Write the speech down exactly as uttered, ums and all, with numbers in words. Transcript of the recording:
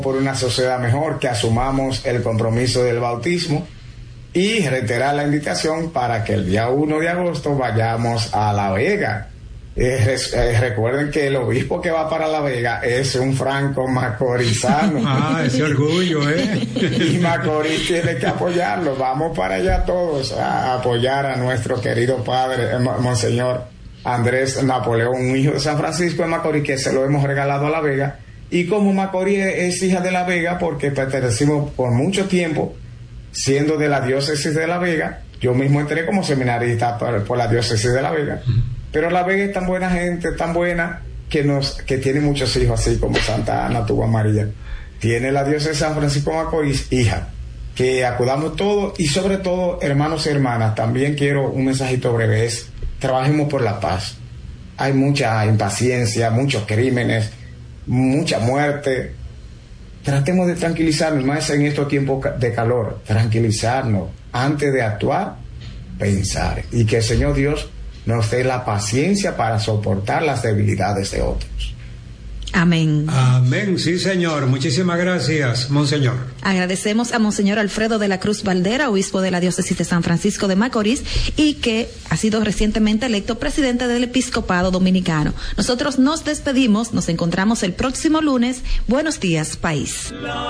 por una sociedad mejor, que asumamos el compromiso del bautismo y reiterar la invitación para que el día uno de agosto vayamos a La Vega. Eh, res, eh, recuerden que el obispo que va para La Vega es un franco macorizano. Ah, ese orgullo, ¿eh? Y Macorís tiene que apoyarlo. Vamos para allá todos a apoyar a nuestro querido padre, eh, Monseñor Andrés Napoleón, un hijo de San Francisco de Macorís, que se lo hemos regalado a La Vega. Y como Macorís es hija de La Vega, porque pertenecimos por mucho tiempo, siendo de la diócesis de La Vega, yo mismo entré como seminarista por, por la diócesis de La Vega. Pero La Vega es tan buena gente, tan buena, que nos que tiene muchos hijos, así como Santa Ana tuvo a María. Tiene la diócesis de San Francisco de Macorís, hija. Que acudamos todos, y sobre todo, hermanos y hermanas, también quiero un mensajito breve, es: trabajemos por la paz. Hay mucha impaciencia, muchos crímenes, mucha muerte. Tratemos de tranquilizarnos, más en estos tiempos de calor, tranquilizarnos, antes de actuar, pensar, y que el Señor Dios nos dé la paciencia para soportar las debilidades de otros. Amén. Amén, sí, señor. Muchísimas gracias, Monseñor. Agradecemos a Monseñor Alfredo de la Cruz Valdera, obispo de la diócesis de San Francisco de Macorís, y que ha sido recientemente electo presidente del Episcopado Dominicano. Nosotros nos despedimos, nos encontramos el próximo lunes. Buenos días, país.